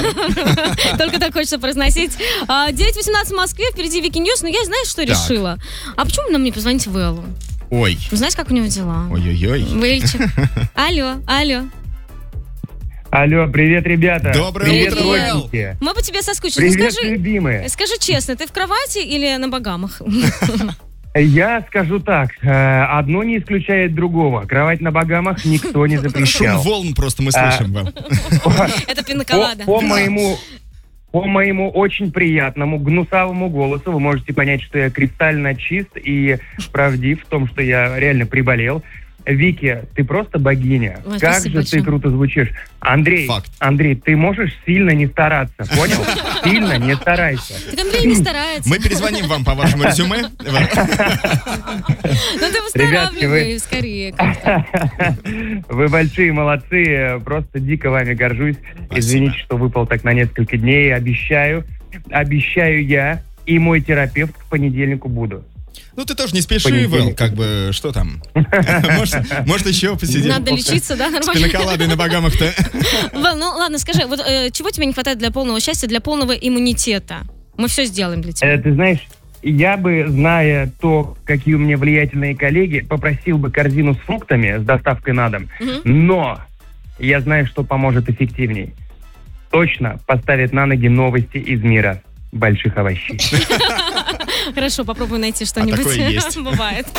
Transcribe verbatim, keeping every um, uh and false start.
Только так хочется произносить. девять восемнадцать в Москве, впереди Вики Ньюс. Но я, знаешь, что решила? А почему нам не позвонить Вэллу? Ой. Знаете, как у него дела? Ой-ой-ой. Вэльчик. Алло, алло. Алло, привет, ребята. Доброе Привет. утро, Вэл. Мы по тебе соскучились. Привет, Скажи, любимые. скажи честно, ты в кровати или на Багамах? Я скажу так, э, одно не исключает другого. Кровать на Багамах никто не Шум запрещал. волн просто мы слышим, Вэл. Это По, пинаколада. по моему, по моему очень приятному, гнусавому голосу вы можете понять, что я кристально чист и правдив в том, что я реально приболел. Вики, ты просто богиня. Ой, как спасибо же большое. ты круто звучишь. Андрей, Факт. Андрей, ты можешь сильно не стараться, понял? Сильно не старайся. Так Андрей не старается. Мы перезвоним вам по вашему резюме. Вэл. Ну ты Ребятки, вы- выздоравливай скорее. как-то. Вы большие молодцы, просто дико вами горжусь. Извините, что выпал так на несколько дней. Обещаю, обещаю я и мой терапевт к понедельнику буду. Ну, ты тоже не спеши, Понедельник. Вэл, как бы, что там? Может, может еще посидеть? Надо лечиться, да, С нормально? пинаколадой на Багамах-то. Вэл, ну ладно, скажи, вот э, чего тебе не хватает для полного счастья, для полного иммунитета? Мы все сделаем для тебя. Э, ты знаешь, я бы, зная то, какие у меня влиятельные коллеги, попросил бы корзину с фруктами с доставкой на дом. Мгм. Но я знаю, что поможет эффективней. Точно поставит на ноги новости из мира больших овощей. Хорошо, попробую найти что-нибудь. такое есть. Бывает.